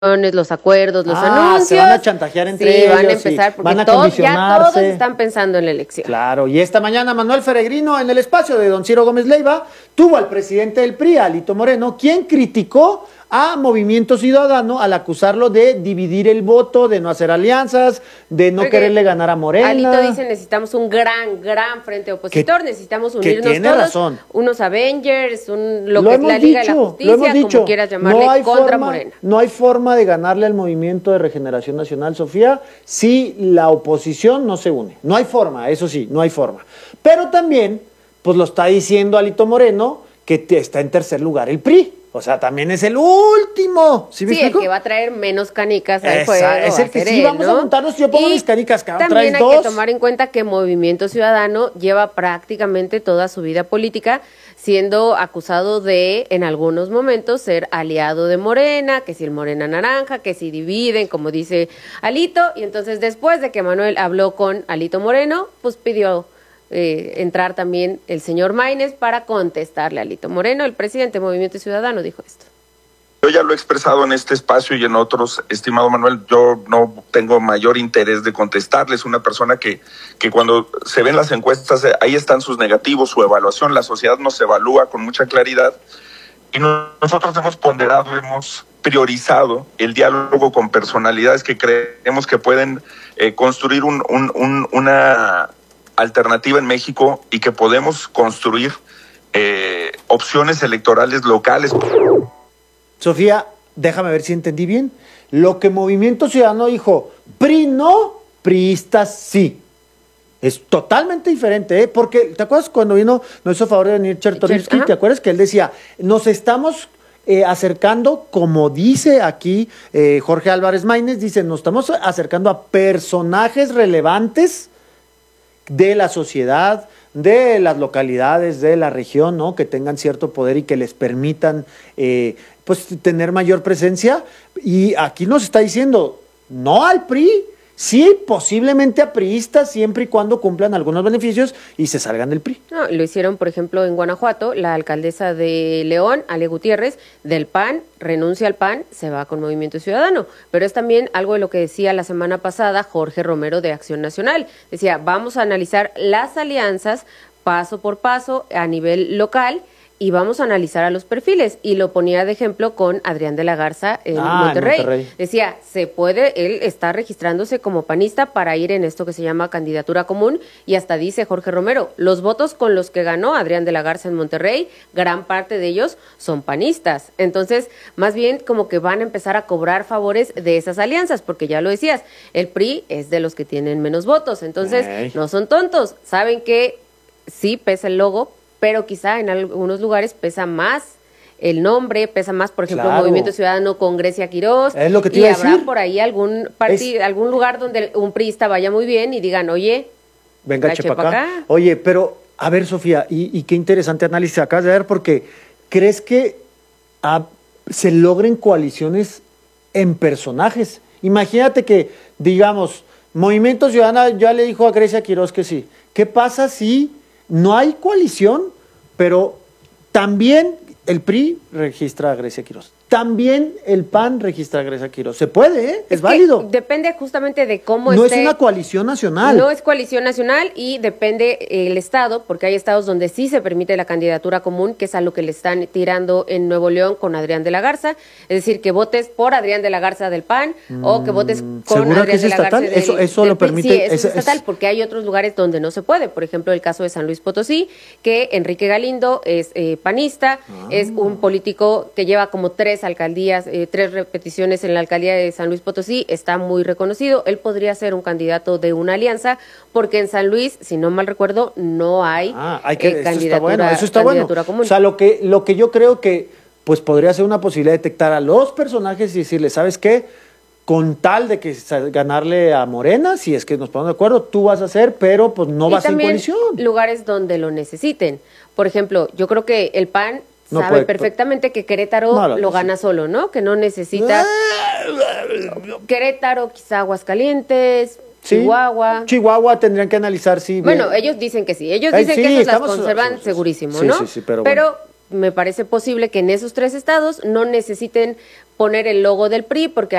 los acuerdos, los anuncios. Se van a chantajear entre ellos. Van a empezar porque van a ya todos están pensando en la elección. Claro, y esta mañana Manuel Peregrino en el espacio de don Ciro Gómez Leiva tuvo al presidente del PRI, Alito Moreno, quien criticó a Movimiento Ciudadano al acusarlo de dividir el voto, de no hacer alianzas, de no quererle ganar a Morena. Alito dice, necesitamos un gran frente opositor, necesitamos unirnos todos, razón. Unos Avengers, la Liga de la Justicia, como quieras llamarle, contra Morena. No hay forma de ganarle al Movimiento de Regeneración Nacional, Sofía, si la oposición no se une. No hay forma, eso sí, no hay forma. Pero también, pues lo está diciendo Alito Moreno, que está en tercer lugar el PRI. O sea, también es el último. ¿Sí me explico? El que va a traer menos canicas al juego. Es el que sí, vamos a montarnos. Yo pongo mis canicas, cabrón. También hay que tomar en cuenta que Movimiento Ciudadano lleva prácticamente toda su vida política siendo acusado de, en algunos momentos, ser aliado de Morena, que si el Morena naranja, que si dividen, como dice Alito. Y entonces, después de que Manuel habló con Alito Moreno, pues pidió entrar también el señor Maínez para contestarle a Alito Moreno. El presidente de Movimiento Ciudadano dijo esto. Yo ya lo he expresado en este espacio y en otros, estimado Manuel, yo no tengo mayor interés de contestarle. Es una persona que cuando se ven las encuestas, ahí están sus negativos, su evaluación, la sociedad nos evalúa con mucha claridad y nosotros hemos ponderado, hemos priorizado el diálogo con personalidades que creemos que pueden construir una alternativa en México y que podemos construir opciones electorales locales. Sofía, déjame ver si entendí bien. Lo que Movimiento Ciudadano dijo, PRI no, priistas sí. Es totalmente diferente, porque ¿te acuerdas cuando nos hizo favor de venir Chertorivsky? ¿Te acuerdas que él decía, nos estamos acercando, como dice aquí Jorge Álvarez Maínez, dice, nos estamos acercando a personajes relevantes de la sociedad, de las localidades, de la región, ¿no? Que tengan cierto poder y que les permitan pues tener mayor presencia. Y aquí nos está diciendo, no al PRI, sí, posiblemente a priistas, siempre y cuando cumplan algunos beneficios y se salgan del PRI. No, lo hicieron, por ejemplo, en Guanajuato, la alcaldesa de León, Ale Gutiérrez, del PAN, renuncia al PAN, se va con Movimiento Ciudadano. Pero es también algo de lo que decía la semana pasada Jorge Romero de Acción Nacional. Decía, vamos a analizar las alianzas paso por paso a nivel local y vamos a analizar a los perfiles. Y lo ponía de ejemplo con Adrián de la Garza en Monterrey. Decía, se puede, él está registrándose como panista para ir en esto que se llama candidatura común, y hasta dice Jorge Romero, los votos con los que ganó Adrián de la Garza en Monterrey, gran parte de ellos son panistas. Entonces, más bien como que van a empezar a cobrar favores de esas alianzas, porque ya lo decías, el PRI es de los que tienen menos votos. Entonces, no son tontos, saben que sí pesa el logo, pero quizá en algunos lugares pesa más el nombre, pesa más, por ejemplo, Movimiento Ciudadano con Grecia Quirós. Es lo que te y iba a habrá decir. Por ahí algún partido, algún lugar donde un priista vaya muy bien y digan, oye, venga, para acá. Oye, pero, a ver, Sofía, y qué interesante análisis acabas de ver, porque ¿crees que se logren coaliciones en personajes? Imagínate que, digamos, Movimiento Ciudadano ya le dijo a Grecia Quirós que sí. ¿Qué pasa si no hay coalición, pero también el PRI registra a Grecia Quirós? También el PAN registra a Grecia Quirós. Se puede, es válido. Depende justamente de cómo no es una coalición nacional. No es coalición nacional y depende el estado, porque hay estados donde sí se permite la candidatura común, que es a lo que le están tirando en Nuevo León con Adrián de la Garza. Es decir, que votes por Adrián de la Garza del PAN o que votes con Adrián de la Garza del eso lo permite. Sí, eso es estatal, porque hay otros lugares donde no se puede. Por ejemplo, el caso de San Luis Potosí, que Enrique Galindo es panista, es un político que lleva como 3 alcaldías, 3 repeticiones en la alcaldía de San Luis Potosí, está muy reconocido. Él podría ser un candidato de una alianza, porque en San Luis, si no mal recuerdo, no hay, candidatura, eso está bueno. Común. O sea, lo que yo creo que pues podría ser una posibilidad de detectar a los personajes y decirles, ¿sabes qué? Con tal de que ganarle a Morena, si es que nos ponemos de acuerdo, tú vas a hacer, pero pues no vas en coalición. Lugares donde lo necesiten. Por ejemplo, yo creo que el PAN sabe perfectamente que Querétaro lo gana solo, ¿no? Que no necesita Querétaro, quizá Aguascalientes, Chihuahua. Chihuahua tendrían que analizar si... Bueno, ellos dicen que sí. Ellos dicen que esos las conservan segurísimo, ¿no? Sí, pero me parece posible que en esos 3 estados no necesiten poner el logo del PRI porque